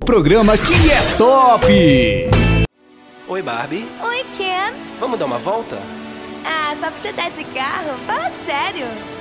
Programa que é top! Oi, Barbie. Oi, Ken. Vamos dar uma volta? Ah, só pra você dar de carro? Fala sério.